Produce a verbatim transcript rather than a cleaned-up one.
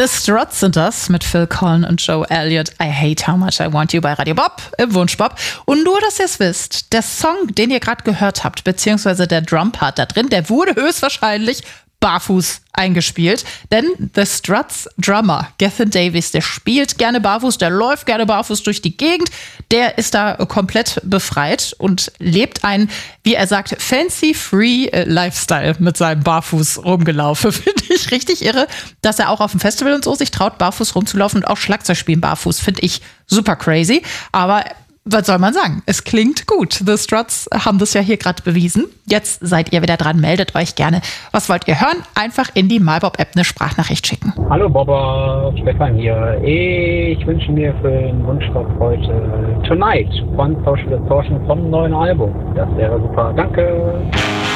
The Struts sind das mit Phil Collen und Joe Elliott. I Hate How Much I Want You bei Radio Bob im Wunschbob. Und nur, dass ihr es wisst, der Song, den ihr gerade gehört habt, beziehungsweise der Drumpart da drin, der wurde höchstwahrscheinlich barfuß eingespielt. Denn The Struts Drummer, Gethin Davies, der spielt gerne barfuß, der läuft gerne barfuß durch die Gegend. Der ist da komplett befreit und lebt einen, wie er sagt, fancy-free Lifestyle mit seinem Barfuß rumgelaufen. Finde ich richtig irre, dass er auch auf dem Festival und so sich traut, barfuß rumzulaufen und auch Schlagzeug spielen barfuß. Finde ich super crazy. Aber was soll man sagen? Es klingt gut. The Struts haben das ja hier gerade bewiesen. Jetzt seid ihr wieder dran. Meldet euch gerne. Was wollt ihr hören? Einfach in die MyBob-App eine Sprachnachricht schicken. Hallo Bobber, Stefan hier. Ich wünsche mir für den Wunschbob heute Tonight von Social Distortion vom neuen Album. Das wäre super. Danke.